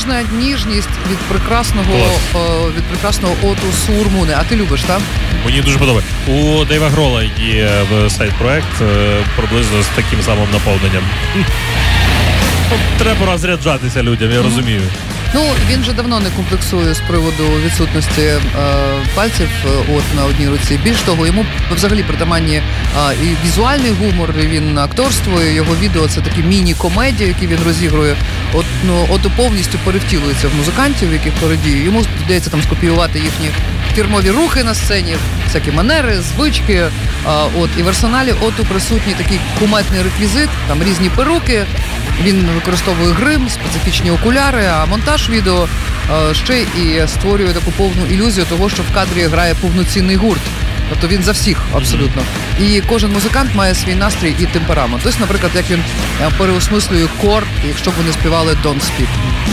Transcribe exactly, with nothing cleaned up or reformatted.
ніжна ніжність від прекрасного, е, від прекрасного Оту Сурмуни. А ти любиш, так? Мені дуже подобається. У Дейва Грола є сайт-проект е, приблизно з таким самим наповненням. Треба розряджатися людям, я розумію. Ну, він же давно не комплексує з приводу відсутності е, пальців е, от на одній руці. Більш того, йому взагалі притаманні е, і візуальний гумор, і він акторствує, його відео це такі міні-комедії, які він розігрує. От, ну, от повністю перевтілується в музикантів, яких пародіє. Йому вдається там скопіювати їхні фірмові рухи на сцені, всякі манери, звички. А, от, і в арсеналі Оту присутній такий кумедний реквізит, там різні перуки, він використовує грим, специфічні окуляри, а монтаж відео а, ще і створює таку повну ілюзію того, що в кадрі грає повноцінний гурт. Тобто він за всіх абсолютно. І кожен музикант має свій настрій і темперамент. Ось, наприклад, як він переосмислює корд, якщо б вони співали «Don't Speak».